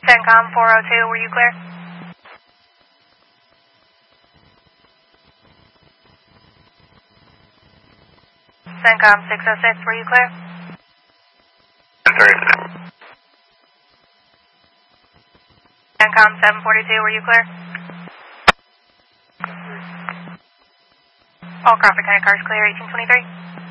CENTCOM 402, were you clear? CENTCOM 606, were you clear? Sorry. CENTCOM 742, were you clear? All Crawford Center cars clear, 1823.